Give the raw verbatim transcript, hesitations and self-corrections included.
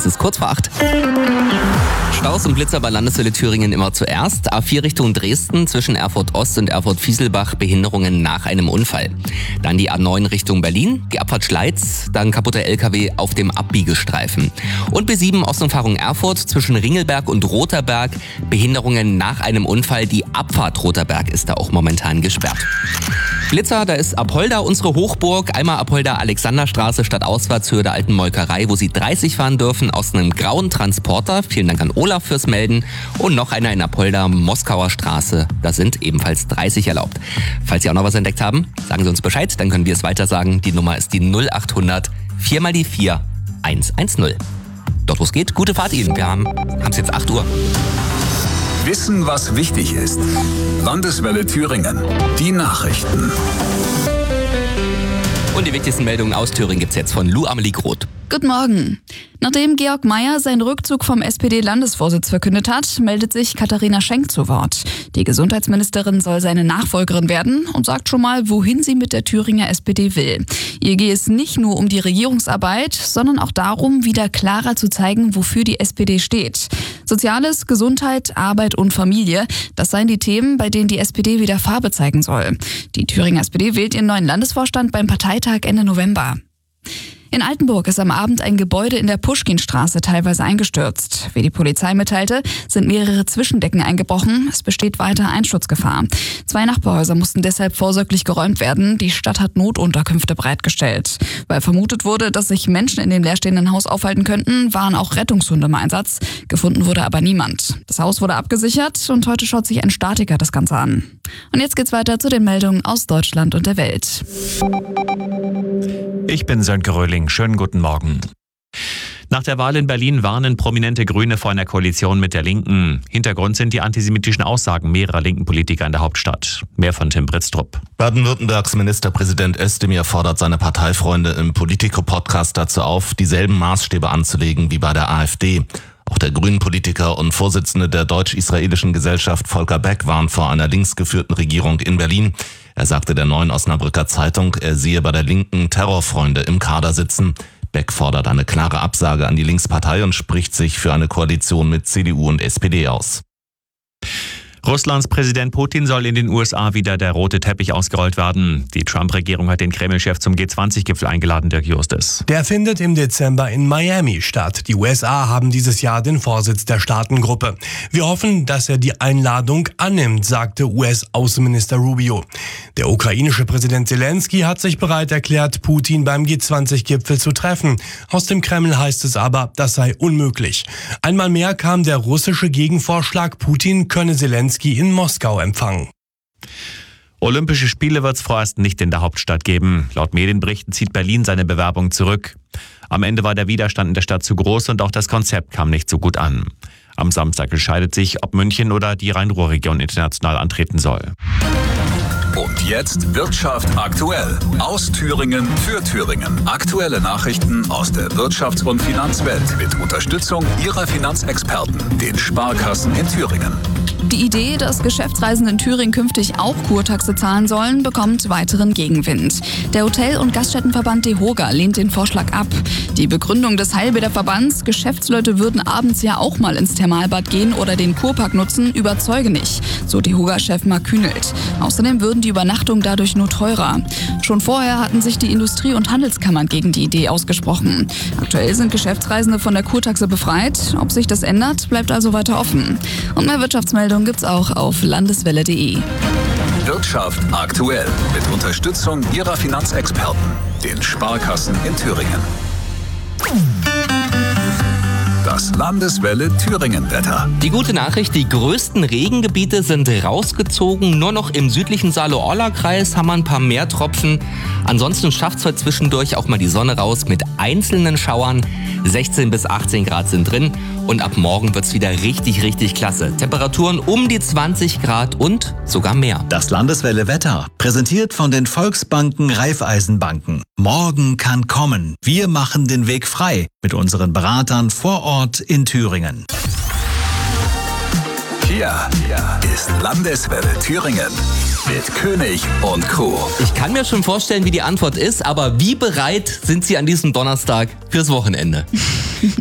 Es ist kurz vor acht. Staus und Blitzer bei Landeswelle Thüringen immer zuerst. A vier Richtung Dresden zwischen Erfurt Ost und Erfurt-Fieselbach Behinderungen nach einem Unfall. Dann die A neun Richtung Berlin, die Abfahrt Schleiz, dann kaputter L K W auf dem Abbiegestreifen. Und B sieben Ostumfahrung Erfurt zwischen Ringelberg und Rotherberg Behinderungen nach einem Unfall. Die Abfahrt Rotherberg ist da auch momentan gesperrt. Blitzer, da ist Apolda unsere Hochburg. Einmal Apolda Alexanderstraße statt Ausfahrtshöhe der alten Molkerei, wo Sie dreißig fahren dürfen, aus einem grauen Transporter. Vielen Dank an Olaf fürs Melden. Und noch einer in Apolda Moskauer Straße. Da sind ebenfalls dreißig erlaubt. Falls Sie auch noch was entdeckt haben, sagen Sie uns Bescheid, dann können wir es weiter sagen. Die Nummer ist die null achthundert vier mal die vier eins eins null. Dort wo es geht, gute Fahrt Ihnen. Wir haben es jetzt acht Uhr. Wissen, was wichtig ist. Landeswelle Thüringen. Die Nachrichten. Und die wichtigsten Meldungen aus Thüringen gibt's jetzt von Lou Amelie Groth. Guten Morgen. Nachdem Georg Mayer seinen Rückzug vom S P D-Landesvorsitz verkündet hat, meldet sich Katharina Schenk zu Wort. Die Gesundheitsministerin soll seine Nachfolgerin werden und sagt schon mal, wohin sie mit der Thüringer S P D will. Ihr gehe es nicht nur um die Regierungsarbeit, sondern auch darum, wieder klarer zu zeigen, wofür die S P D steht. Soziales, Gesundheit, Arbeit und Familie, das seien die Themen, bei denen die S P D wieder Farbe zeigen soll. Die Thüringer S P D wählt ihren neuen Landesvorstand beim Parteitag Ende November. In Altenburg ist am Abend ein Gebäude in der Puschkinstraße teilweise eingestürzt. Wie die Polizei mitteilte, sind mehrere Zwischendecken eingebrochen. Es besteht weiter Einsturzgefahr. Zwei Nachbarhäuser mussten deshalb vorsorglich geräumt werden. Die Stadt hat Notunterkünfte bereitgestellt. Weil vermutet wurde, dass sich Menschen in dem leerstehenden Haus aufhalten könnten, waren auch Rettungshunde im Einsatz. Gefunden wurde aber niemand. Das Haus wurde abgesichert und heute schaut sich ein Statiker das Ganze an. Und jetzt geht's weiter zu den Meldungen aus Deutschland und der Welt. Ich bin Sönke Röhling. Schönen guten Morgen. Nach der Wahl in Berlin warnen prominente Grüne vor einer Koalition mit der Linken. Hintergrund sind die antisemitischen Aussagen mehrerer linken Politiker in der Hauptstadt. Mehr von Tim Britztrup. Baden-Württembergs Ministerpräsident Özdemir fordert seine Parteifreunde im Politico-Podcast dazu auf, dieselben Maßstäbe anzulegen wie bei der AfD. Auch der Grünen-Politiker und Vorsitzende der deutsch-israelischen Gesellschaft Volker Beck warnt vor einer linksgeführten Regierung in Berlin. Er sagte der Neuen Osnabrücker Zeitung, er sehe bei der Linken Terrorfreunde im Kader sitzen. Beck fordert eine klare Absage an die Linkspartei und spricht sich für eine Koalition mit C D U und S P D aus. Russlands Präsident Putin soll in den U S A wieder der rote Teppich ausgerollt werden. Die Trump-Regierung hat den Kreml-Chef zum G zwanzig Gipfel eingeladen, Dirk Justus. Der findet im Dezember in Miami statt. Die U S A haben dieses Jahr den Vorsitz der Staatengruppe. Wir hoffen, dass er die Einladung annimmt, sagte U S-Außenminister Rubio. Der ukrainische Präsident Zelensky hat sich bereit erklärt, Putin beim G zwanzig Gipfel zu treffen. Aus dem Kreml heißt es aber, das sei unmöglich. Einmal mehr kam der russische Gegenvorschlag, Putin könne Zelensky in Moskau empfangen. Olympische Spiele wird es vorerst nicht in der Hauptstadt geben. Laut Medienberichten zieht Berlin seine Bewerbung zurück. Am Ende war der Widerstand in der Stadt zu groß und auch das Konzept kam nicht so gut an. Am Samstag entscheidet sich, ob München oder die Rhein-Ruhr-Region international antreten soll. Und jetzt Wirtschaft aktuell. Aus Thüringen für Thüringen. Aktuelle Nachrichten aus der Wirtschafts- und Finanzwelt mit Unterstützung Ihrer Finanzexperten, den Sparkassen in Thüringen. Die Idee, dass Geschäftsreisende in Thüringen künftig auch Kurtaxe zahlen sollen, bekommt weiteren Gegenwind. Der Hotel- und Gaststättenverband DEHOGA lehnt den Vorschlag ab. Die Begründung des Heilbäderverbands, Geschäftsleute würden abends ja auch mal ins Thermalbad gehen oder den Kurpark nutzen, überzeuge nicht, so DEHOGA-Chef Marc Kühnelt. Außerdem würden die Übernachtungen dadurch nur teurer. Schon vorher hatten sich die Industrie- und Handelskammern gegen die Idee ausgesprochen. Aktuell sind Geschäftsreisende von der Kurtaxe befreit. Ob sich das ändert, bleibt also weiter offen. Und mehr Wirtschaftsmeldungen gibt's auch auf landeswelle punkt de. Wirtschaft aktuell mit Unterstützung Ihrer Finanzexperten, den Sparkassen in Thüringen. Das Landeswelle Thüringen-Wetter. Die gute Nachricht, die größten Regengebiete sind rausgezogen. Nur noch im südlichen Saale-Orla-Kreis haben wir ein paar mehr Tropfen. Ansonsten schafft es heute zwischendurch auch mal die Sonne raus mit einzelnen Schauern. sechzehn bis achtzehn Grad sind drin und ab morgen wird es wieder richtig, richtig klasse. Temperaturen um die zwanzig Grad und sogar mehr. Das Landeswelle Wetter, präsentiert von den Volksbanken Raiffeisenbanken. Morgen kann kommen. Wir machen den Weg frei mit unseren Beratern vor Ort in Thüringen. Hier ist Landeswelle Thüringen mit König und Co. Ich kann mir schon vorstellen, wie die Antwort ist, aber wie bereit sind Sie an diesem Donnerstag fürs Wochenende?